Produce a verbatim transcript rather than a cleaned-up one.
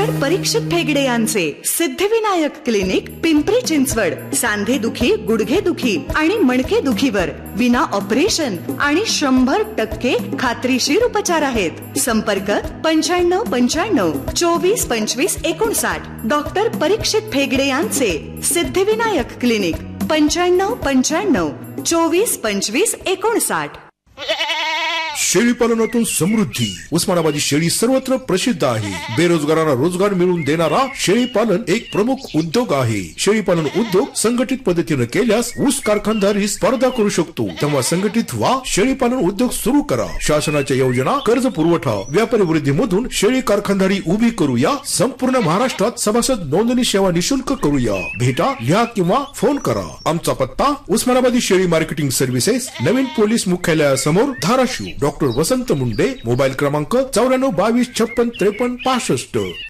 Doctor परीक्षित फेगडे यांचे Siddhivinayak clinic Pimpri Chinchwad. सांधे दुखी, गुडघे दुखी आणि मणके दुखीवर विना ऑपरेशन आणि शंभर टक्के खात्रीशीर उपचार आहेत. संपर्क पंच्याण्णव पंच्याण्णव चोवीस पंचवीस एकोणसाठ. डॉक्टर परीक्षित फेगडे यांचे सिद्धिविनायक क्लिनिक पंच्याण्णव पंच्याण्णव चोवीस पंचवीस एकोणसाठ. शेळीपालनातून समृद्धी. उस्मानाबादी शेळी सर्वत्र प्रसिद्ध आहे. बेरोजगारांना रोजगार मिळवून देणारा शेळीपालन एक प्रमुख उद्योग आहे. शेळीपालन उद्योग संघटित पद्धतीने केल्यास ऊस कारखानदारी स्पर्धा करू शकतो. तेव्हा संघटित व्हा, शेळीपालन उद्योग सुरू करा. शासनाच्या योजना, कर्ज पुरवठा, व्यापारी वृद्धी मधून शेळी कारखानदारी उभी करूया. संपूर्ण महाराष्ट्रात सभासद नोंदणी सेवा निशुल्क करूया. भेटा, लिहा किंवा फोन करा. आमचा पत्ता उस्मानाबादी शेळी मार्केटिंग सर्व्हिसेस, नवीन पोलीस मुख्यालयासमोर, धाराशिव. डॉक्टर वसंत मुंडे. मोबाईल क्रमांक चौऱ्याण्णव बावीस छप्पन त्रेपन्न पासष्ट.